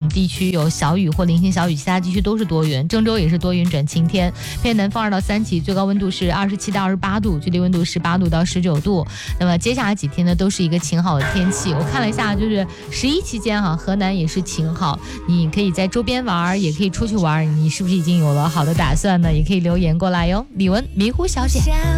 地区有小雨或零星小雨，其他地区都是多云。郑州也是多云转晴天，偏南风2到3级，最高温度是27到28度，最低温度18度到19度。那么接下来几天呢，都是一个晴好的天气。我看了一下，就是11期间河南也是晴好，你可以在周边玩，也可以出去玩，你是不是已经有了好的打算呢？也可以留言过来哟。李玟，迷糊小姐。